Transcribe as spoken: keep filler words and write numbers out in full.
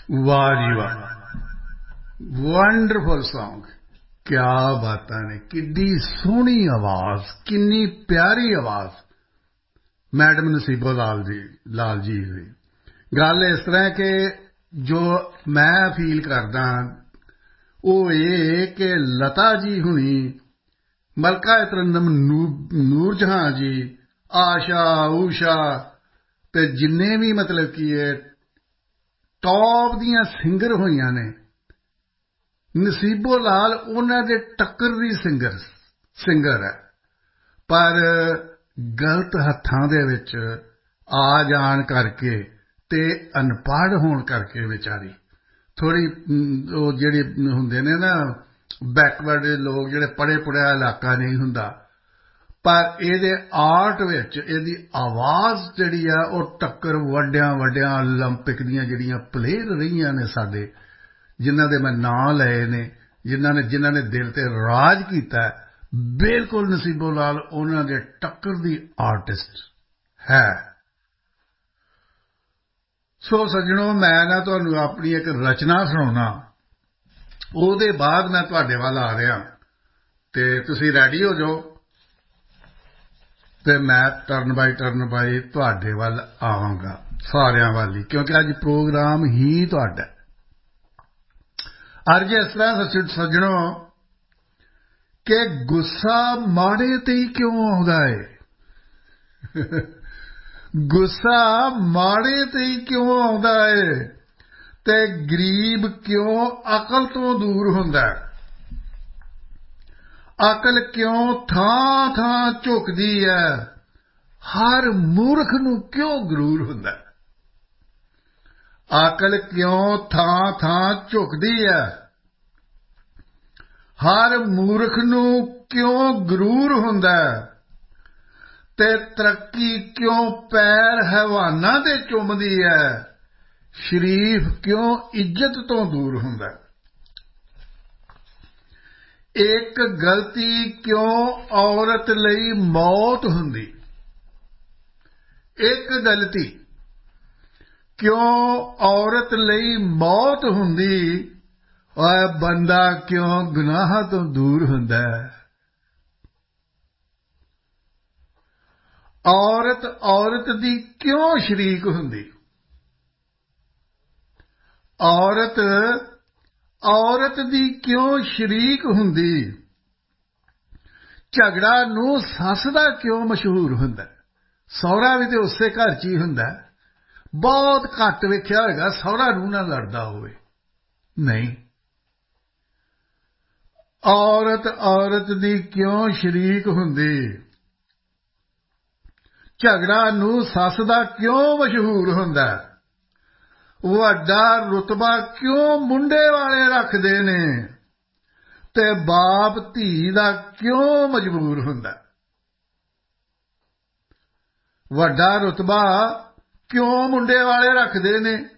वाह जी वाह, wonderful song. क्या बातां ने, किड्डी सोहनी आवाज, किन्नी प्यारी आवाज मैडम नसीबो लाल जी लाल जी ਦੀ। ਗੱਲ ਇਸ ਤਰ੍ਹਾਂ ਕਿ ਜੋ ਮੈਂ ਫੀਲ ਕਰਦਾ ਉਹ ਇਹ ਕਿ ਲਤਾ ਜੀ ਹੁਣੀ, ਮਲਕਾ ਤਰੰਨਮ ਨੂਰ ਜਹਾਂ ਜੀ, ਆਸ਼ਾ ਊਸ਼ਾ ਤੇ ਜਿੰਨੇ ਵੀ ਮਤਲਬ ਕੀ ਹੈ ਟੌਪ ਦੀਆਂ ਸਿੰਗਰ ਹੋਈਆਂ ਨੇ, ਨਸੀਬੋ ਲਾਲ ਉਹਨਾਂ ਦੇ ਟੱਕਰ ਦੀ ਸਿੰਗਰ ਸਿੰਗਰ ਹੈ। ਪਰ ਗਲਤ ਹੱਥਾਂ ਦੇ ਵਿੱਚ ਆ ਜਾਣ ਕਰਕੇ ਤੇ ਅਨਪੜ੍ਹ ਹੋਣ ਕਰਕੇ ਵਿਚਾਰੀ ਥੋੜ੍ਹੀ ਉਹ ਜਿਹੜੇ ਹੁੰਦੇ ਨੇ ਨਾ ਬੈਕਵਰਡ ਲੋਕ, ਜਿਹੜੇ ਪੜ੍ਹੇ ਪੁੜ੍ਹਿਆ ਇਲਾਕਾ ਨਹੀਂ ਹੁੰਦਾ, ਪਰ ਇਹਦੇ ਆਰਟ ਵਿੱਚ ਇਹਦੀ ਆਵਾਜ਼ ਜਿਹੜੀ ਆ ਉਹ ਟੱਕਰ ਵੱਡਿਆਂ ਵੱਡਿਆਂ ਓਲੰਪਿਕ ਦੀਆਂ ਜਿਹੜੀਆਂ ਪਲੇਅਰ ਰਹੀਆਂ ਨੇ ਸਾਡੇ, ਜਿਨ੍ਹਾਂ ਦੇ ਮੈਂ ਨਾਂ ਲਏ ਨੇ, ਜਿਨ੍ਹਾਂ ਨੇ ਜਿਨ੍ਹਾਂ ਨੇ ਦਿਲ 'ਤੇ ਰਾਜ ਕੀਤਾ, ਬਿਲਕੁਲ ਨਸੀਬੋ ਲਾਲ ਉਹਨਾਂ ਦੇ ਟੱਕਰ ਦੀ ਆਰਟਿਸਟ ਹੈ। ਸੋ ਸੱਜਣੋ, ਮੈਂ ਨਾ ਤੁਹਾਨੂੰ ਆਪਣੀ ਇੱਕ ਰਚਨਾ ਸੁਣਾਉਣਾ, ਉਹਦੇ ਬਾਅਦ ਮੈਂ ਤੁਹਾਡੇ ਵੱਲ ਆ ਰਿਹਾ ਅਤੇ ਤੁਸੀਂ ਰੈਡੀ ਹੋ ਜਾਓ ਅਤੇ ਮੈਂ ਟਰਨ ਬਾਈ ਟਰਨ ਬਾਈ ਤੁਹਾਡੇ ਵੱਲ ਆਵਾਂਗਾ, ਸਾਰਿਆਂ ਵੱਲ ਹੀ, ਕਿਉਂਕਿ ਅੱਜ ਪ੍ਰੋਗਰਾਮ ਹੀ ਤੁਹਾਡਾ। ਅੱਜ ਇਸ ਤਰ੍ਹਾਂ ਸੱਜਣੋ ਕਿ ਗੁੱਸਾ ਮਾੜੇ 'ਤੇ ਹੀ ਕਿਉਂ ਆਉਂਦਾ ਹੈ, ਗੁੱਸਾ ਮਾੜੇ 'ਤੇ ਹੀ ਕਿਉਂ ਆਉਂਦਾ ਹੈ ਅਤੇ ਗਰੀਬ ਕਿਉਂ ਅਕਲ ਤੋਂ ਦੂਰ ਹੁੰਦਾ, ਅਕਲ ਕਿਉਂ ਥਾਂ ਥਾਂ ਝੁਕਦੀ ਹੈ, ਹਰ ਮੂਰਖ ਨੂੰ ਕਿਉਂ ਗਰੂਰ ਹੁੰਦਾ, ਅਕਲ ਕਿਉਂ ਥਾਂ ਥਾਂ ਝੁਕਦੀ ਹੈ, ਹਰ ਮੂਰਖ ਨੂੰ ਕਿਉਂ ਗਰੂਰ ਹੁੰਦਾ, ਤੇ ਤਰੱਕੀ ਕਿਉਂ ਪੈਰ ਹੈਵਾਨਾਂ ਦੇ ਚੁੰਮਦੀ ਹੈ, ਸ਼ਰੀਫ ਕਿਉਂ ਇੱਜ਼ਤ ਤੋਂ ਦੂਰ ਹੁੰਦਾ, ਇੱਕ ਗਲਤੀ ਕਿਉਂ ਔਰਤ ਲਈ ਮੌਤ ਹੁੰਦੀ, ਇੱਕ ਗਲਤੀ ਕਿਉਂ ਔਰਤ ਲਈ ਮੌਤ ਹੁੰਦੀ, ਔਰ ਬੰਦਾ ਕਿਉਂ ਗੁਨਾਹਾਂ ਤੋਂ ਦੂਰ ਹੁੰਦਾ, ਔਰਤ ਔਰਤ ਦੀ ਕਿਉਂ ਸ਼ਰੀਕ ਹੁੰਦੀ, ਔਰਤ ਔਰਤ ਦੀ ਕਿਉਂ ਸ਼ਰੀਕ ਹੁੰਦੀ, ਝਗੜਾ ਨੂੰ ਸੱਸ ਦਾ ਕਿਉਂ ਮਸ਼ਹੂਰ ਹੁੰਦਾ, ਸਹੁਰਾ ਵੀ ਤਾਂ ਉਸੇ ਘਰ 'ਚ ਹੀ ਹੁੰਦਾ, ਬਹੁਤ ਘੱਟ ਵੇਖਿਆ ਹੋਵੇਗਾ ਸਹੁਰਾ ਨੂੰਹ ਨਾਲ ਲੜਦਾ ਹੋਵੇ, ਨਹੀਂ, ਔਰਤ ਔਰਤ ਦੀ ਕਿਉਂ ਸ਼ਰੀਕ ਹੁੰਦੀ, ਝਗੜਾ ਨੂੰ ਸੱਸ ਦਾ ਕਿਉਂ ਮਸ਼ਹੂਰ ਹੁੰਦਾ, ਵੱਡਾ ਰੁਤਬਾ ਕਿਉਂ ਮੁੰਡੇ ਵਾਲੇ ਰੱਖਦੇ ਨੇ ਤੇ ਬਾਪ ਧੀ ਦਾ ਕਿਉਂ ਮਜਬੂਰ ਹੁੰਦਾ, ਵੱਡਾ ਰੁਤਬਾ ਕਿਉਂ ਮੁੰਡੇ ਵਾਲੇ ਰੱਖਦੇ ਨੇ